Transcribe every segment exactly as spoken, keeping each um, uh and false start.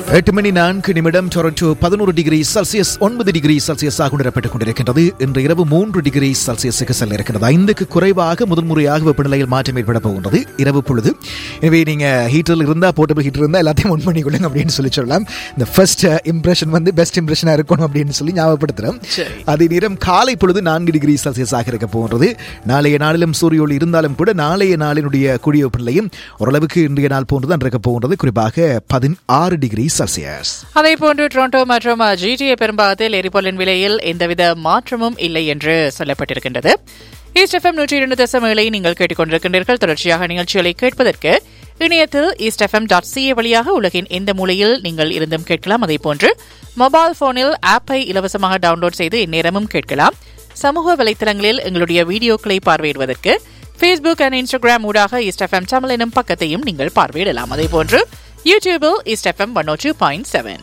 எட்டு மணி நான்கு நிமிடம் டொரண்டோ பதினோரு டிகிரி செல்சியஸ் ஒன்பது டிகிரி செல்சியஸாக உணரப்பட்டுக் கொண்டிருக்கின்றது. இன்று இரவு மூன்று டிகிரி செல்சியஸுக்கு செல்ல இருக்கிறது. ஐந்துக்கு குறைவாக முதன்முறையாக வெப்பநிலையில் மாற்றம் ஏற்பட போகின்றது இரவு பொழுது. எனவே நீங்க ஹீட்டர் இருந்தா போர்ட்டபிள் ஹீட்டர் இருந்தா எல்லாத்தையும் ஒன் பண்ணி கொள்ளுங்க அப்படின்னு சொல்லி சொல்லலாம். இந்த ஃபர்ஸ்ட் இம்ப்ரெஷன் வந்து பெஸ்ட் இம்ப்ரெஷனா இருக்கணும் அப்படின்னு சொல்லி ஞாபகப்படுத்துறோம். அதே நேரம் காலை பொழுது நான்கு டிகிரி செல்சியஸாக இருக்க போகின்றது. நாளைய நாளிலும் சூரிய ஒளி இருந்தாலும் கூட நாளைய நாளினுடைய கூடிய வெப்பநிலையும் ஓரளவுக்கு இன்றைய நாள் போன்றுதான் இருக்க போகின்றது. குறிப்பாக பதினாறு டிகிரி செல்சியஸ். அதே போன்று டொரண்டோ மற்றும் ஜிடிஏ பெரும்பாகத்தில் எரிபொருளின் விலையில் எந்தவித மாற்றமும் இல்லை என்று சொல்லப்பட்டிருக்கின்றது. ஈஸ்ட் எஃப்எம் நூற்றி இரண்டு தசம் ஏழை நீங்கள் கேட்டுக்கொண்டிருக்கின்றீர்கள். தொடர்ச்சியாக நிகழ்ச்சிகளை கேட்பதற்கு இணையத்தில் ஈஸ்ட் எஃப்எம் டாட் சிஏ வழியாக உலகின் எந்த மூலையில் நீங்கள் இருந்தும் கேட்கலாம். அதே போன்று மொபைல் போனில் ஆப்பை இலவசமாக டவுன்லோட் செய்து இந்நேரமும் கேட்கலாம். சமூக வலைத்தளங்களில் எங்களுடைய வீடியோக்களை பார்வையிடுவதற்கு Facebook அண்ட் இன்ஸ்டாகிராம் ஊடாக ஈஸ்ட் எஃப்எம் தமிழ் எனும் பக்கத்தையும் நீங்கள் பார்வையிடலாம். அதே போன்று யூடியூபில் ஈஸ்ட் எஃப்எம் ஒன் ஓ டூ பாயிண்ட் செவன்.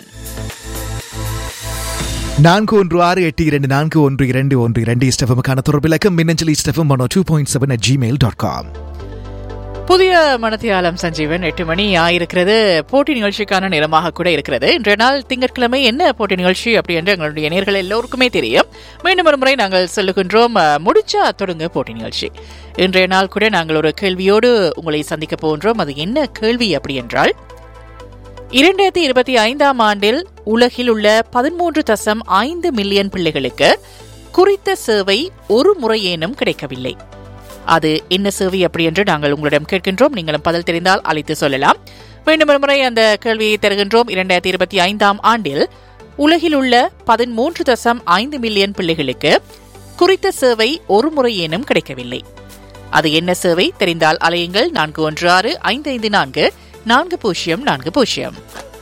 நான்கு ஒன்று ஆறு எட்டு இரண்டு நான்கு ஒன்று இரண்டு ஒன்று இரண்டு ஈஸ்ட் எஃப்எம்முக்கான தொடர்பிலக்கம் மின்னஞ்சல் east FM one O two point seven at Gmail dot com. புதிய மனத்தியாலம் சஞ்சீவன் எட்டு மணி ஆயிருக்கிறது. போட்டி நிகழ்ச்சிக்கான நேரமாக கூட இருக்கிறது. இன்றைய நாள் திங்கட்கிழமை என்ன போட்டி நிகழ்ச்சி அப்படி என்று எங்களுடைய நேயர்கள் எல்லோருக்குமே தெரியும். மீண்டும் ஒரு முறை நாங்கள் சொல்லுகின்றோம், முடிச்சா தொடங்க போட்டி நிகழ்ச்சி. இன்றைய நாள் கூட நாங்கள் ஒரு கேள்வியோடு உங்களை சந்திக்க போகின்றோம். அது என்ன கேள்வி அப்படி என்றால், இரண்டாயிரத்தி இருபத்தி ஐந்தாம் ஆண்டில் உலகில் உள்ள பதிமூன்று தசம் ஐந்து மில்லியன் பிள்ளைகளுக்கு குறித்த சேவை ஒரு முறையேனும் கிடைக்கவில்லை. அது என்ன சேவை அப்படி என்று நாங்கள் உங்களிடம் கேட்கின்றோம். நீங்களும் பதில் தெரிந்தால் அழைத்து சொல்லலாம். மீண்டும் ஒரு முறை அந்த கேள்வியை தருகின்றோம். இரண்டாயிரத்தி இருபத்தி ஐந்தாம் ஆண்டில் உலகில் உள்ள பதிமூன்று தசம் ஐந்து மில்லியன் பிள்ளைகளுக்கு குறித்த சேவை ஒரு முறையேனும் கிடைக்கவில்லை. அது என்ன சேவை தெரிந்தால் அலையுங்கள். நான்கு ஒன்று ஆறு ஐந்து ஐந்து நான்கு நான்கு பூஜ்ஜியம் நான்கு பூஜ்ஜியம்.